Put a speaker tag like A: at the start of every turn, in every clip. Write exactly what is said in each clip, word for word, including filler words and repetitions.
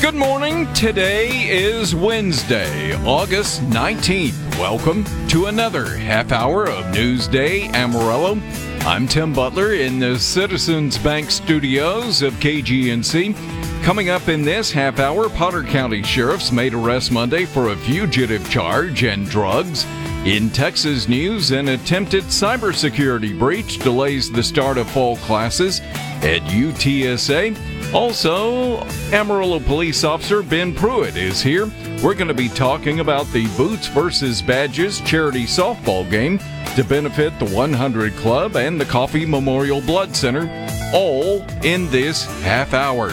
A: Good morning. Today is Wednesday, August nineteenth. Welcome to another half hour of Newsday Amarillo. I'm Tim Butler in the Citizens Bank studios of K G N C. Coming up in this half hour, Potter County sheriffs made arrest Monday for a fugitive charge and drugs. In Texas news, an attempted cybersecurity breach delays the start of fall classes at U T S A. Also, Amarillo police officer Ben Pruitt is here. We're going to be talking about the Boots versus Badges charity softball game to benefit the one hundred Club and the Coffee Memorial Blood Center, all in this half hour.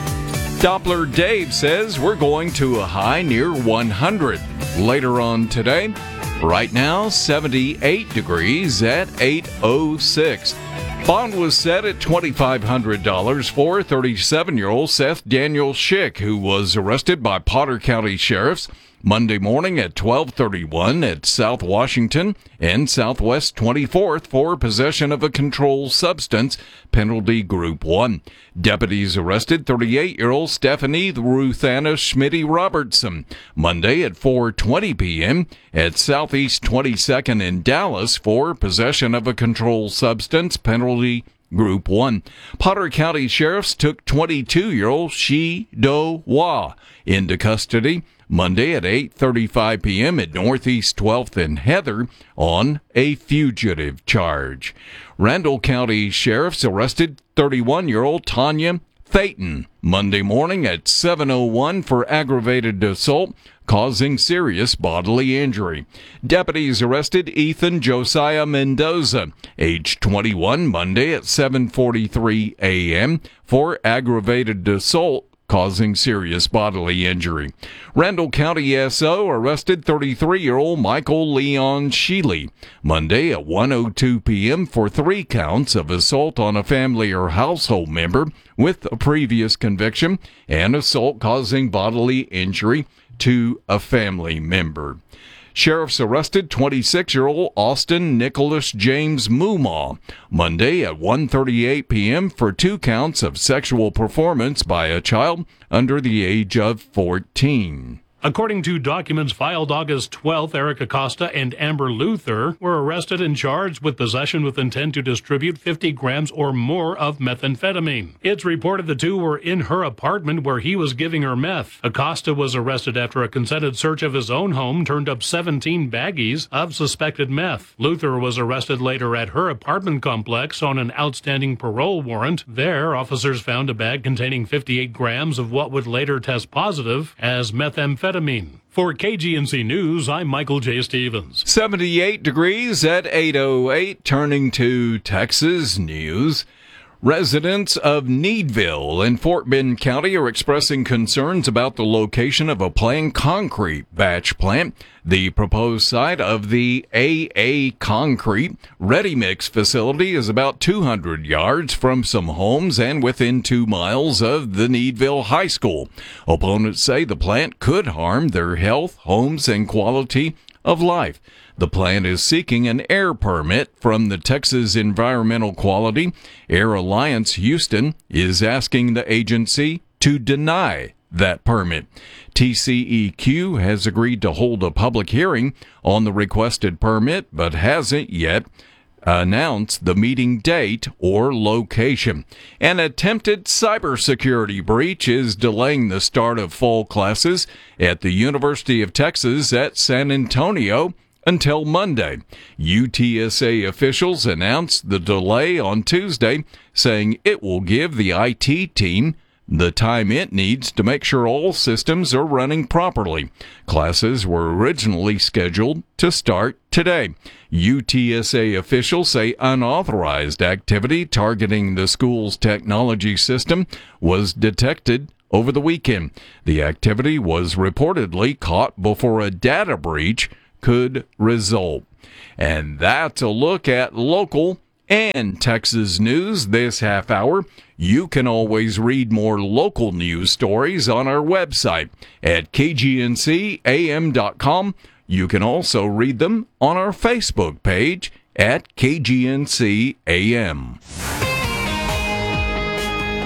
A: Doppler Dave says we're going to a high near one hundred later on today. Right now, seventy-eight degrees at eight oh six. Bond was set at two thousand five hundred dollars for thirty-seven-year-old Seth Daniel Schick, who was arrested by Potter County sheriffs Monday morning at twelve thirty-one at South Washington and Southwest twenty-fourth for possession of a controlled substance, penalty group one. Deputies arrested thirty-eight-year-old Stephanie Ruthanna Schmitty Robertson Monday at four twenty p.m. at Southeast twenty-second in Dallas for possession of a controlled substance, penalty Group one. Potter County sheriffs took twenty-two-year-old Shi Do Hwa into custody Monday at eight thirty-five p.m. at Northeast twelfth and Heather on a fugitive charge. Randall County sheriffs arrested thirty-one-year-old Tanya Thayton Monday morning at seven oh one for aggravated assault causing serious bodily injury. Deputies arrested Ethan Josiah Mendoza, age twenty-one, Monday at seven forty-three a.m. for aggravated assault causing serious bodily injury. Randall County S O arrested thirty-three-year-old Michael Leon Sheely Monday at one oh two p.m. for three counts of assault on a family or household member with a previous conviction and assault causing bodily injury to a family member. Sheriffs arrested twenty-six-year-old Austin Nicholas James Mumaw Monday at one thirty-eight p.m. for two counts of sexual performance by a child under the age of fourteen.
B: According to documents filed August twelfth, Eric Acosta and Amber Luther were arrested and charged with possession with intent to distribute fifty grams or more of methamphetamine. It's reported the two were in her apartment where he was giving her meth. Acosta was arrested after a consented search of his own home turned up seventeen baggies of suspected meth. Luther was arrested later at her apartment complex on an outstanding parole warrant. There, officers found a bag containing fifty-eight grams of what would later test positive as methamphetamine. For K G N C News, I'm Michael J. Stevens.
A: seventy-eight degrees at eight oh eight. Turning to Texas news. Residents of Needville in Fort Bend County are expressing concerns about the location of a planned concrete batch plant. The proposed site of the A A Concrete Ready Mix facility is about two hundred yards from some homes and within two miles of the Needville High School. Opponents say the plant could harm their health, homes, and quality of life. The plant is seeking an air permit from the Texas Environmental Quality. Air Alliance Houston is asking the agency to deny that permit. T C E Q has agreed to hold a public hearing on the requested permit, but hasn't yet announced the meeting date or location. An attempted cybersecurity breach is delaying the start of fall classes at the University of Texas at San Antonio until Monday. U T S A officials announced the delay on Tuesday, saying it will give the I T team the time it needs to make sure all systems are running properly. Classes were originally scheduled to start today. U T S A officials say unauthorized activity targeting the school's technology system was detected over the weekend. The activity was reportedly caught before a data breach could result. And that's a look at local and Texas news this half hour. You can always read more local news stories on our website at K G N C A M dot com. You can also read them on our Facebook page at K G N C A M.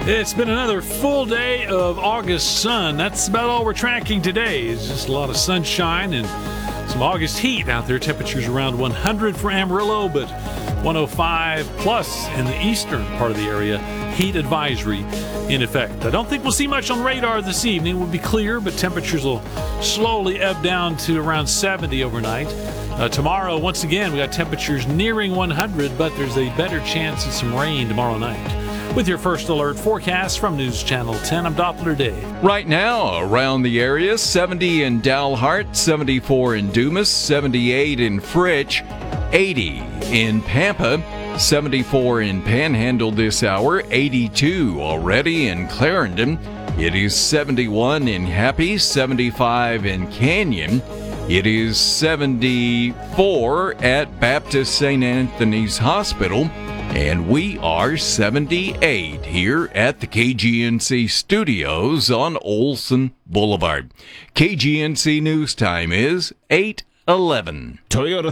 C: It's been another full day of August sun. That's about all we're tracking today. It's just a lot of sunshine and some August heat out there. Temperatures around one hundred for Amarillo, but one oh five plus in the eastern part of the area. Heat advisory in effect. I don't think we'll see much on radar this evening. We'll be clear, but temperatures will slowly ebb down to around seventy overnight. Uh, tomorrow, once again, we got temperatures nearing one hundred, but there's a better chance of some rain tomorrow night. With your first alert forecast from News Channel ten, I'm Doppler Day.
A: Right now, around the area, seventy in Dalhart, seventy-four in Dumas, seventy-eight in Fritch, eighty in Pampa, seventy-four in Panhandle this hour, eighty-two already in Clarendon. It is seventy-one in Happy, seventy-five in Canyon. It is seventy-four at Baptist Saint Anthony's Hospital. And we are seventy-eight here at the K G N C studios on Olson Boulevard. K G N C News Time is eight eleven.
D: Toyota.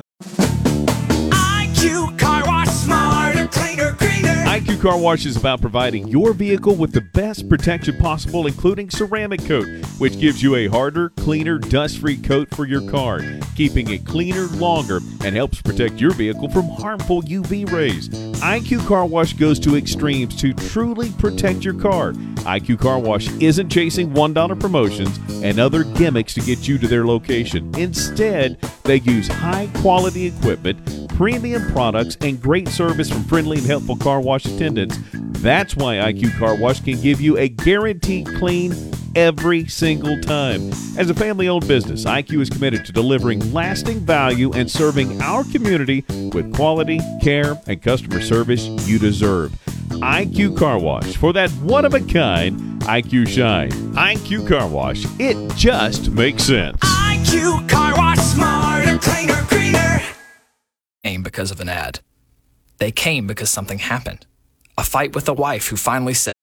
E: I Q Car Wash, smarter, cleaner, greener.
D: I Q Car Wash is about providing your vehicle with the best protection possible, including ceramic coat, which gives you a harder, cleaner, dust-free coat for your car, keeping it cleaner longer and helps protect your vehicle from harmful U V rays. I Q Car Wash goes to extremes to truly protect your car. I Q Car Wash isn't chasing one dollar promotions and other gimmicks to get you to their location. Instead, they use high-quality equipment, premium products, and great service from friendly and helpful car wash attendants. That's why I Q Car Wash can give you a guaranteed clean every single time. As a family-owned business, I Q is committed to delivering lasting value and serving our community with quality, care, and customer service you deserve. I Q Car Wash, for that one-of-a-kind I Q shine. I Q Car Wash, it just makes sense.
E: I Q Car Wash, smarter, cleaner, greener.
F: Came because of an ad. They came because something happened. A fight with a wife who finally said,